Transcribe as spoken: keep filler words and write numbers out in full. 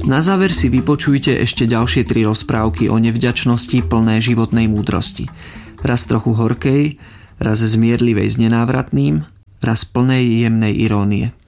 Na záver si vypočujte ešte ďalšie tri rozprávky o nevďačnosti plné životnej múdrosti. Raz trochu horkej, raz zmierlivej s nenávratným, raz plnej jemnej irónie.